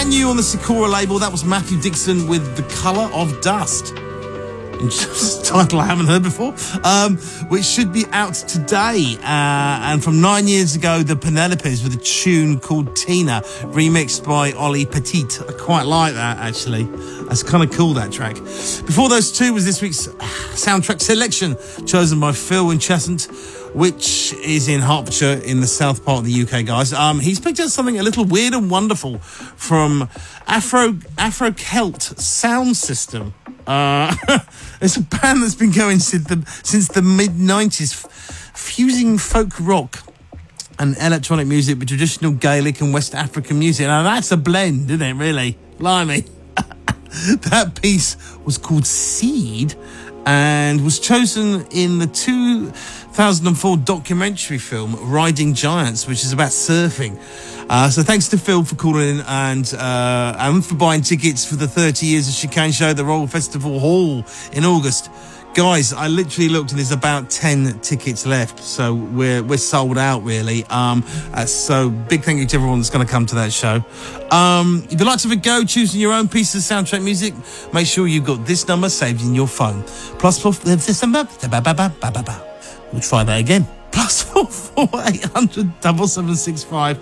Brand new on the Sikora label, that was Matthew Dixon with The Colour of Dust. Title I haven't heard before, which should be out today. And from 9 years ago, the Penelopes with a tune called Tina, remixed by Ollie Petit. I quite like that, actually. That's kind of cool, that track. Before those two was this week's soundtrack selection, chosen by Phil Winchesant, which is in Hertfordshire in the south part of the UK, guys. He's picked out something a little weird and wonderful from Afro-Celt Sound System. It's a band that's been going since the mid-90s, fusing folk rock and electronic music with traditional Gaelic and West African music. Now, that's a blend, isn't it, really? Blimey. That piece was called Seed and was chosen in the 2004 documentary film Riding Giants, which is about surfing. So thanks to Phil for calling in and for buying tickets for the 30 Years of Chicane show at the Royal Festival Hall in August. Guys, I literally looked and there's about 10 tickets left, so we're sold out, really. So big thank you to everyone that's going to come to that show. If you'd like to have a go choosing your own piece of soundtrack music, make sure you've got this number saved in your phone. This number. We'll try that again. +44 800 7765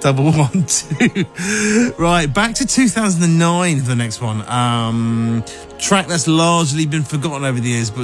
112. Right, back to 2009 for the next one. Track that's largely been forgotten over the years, but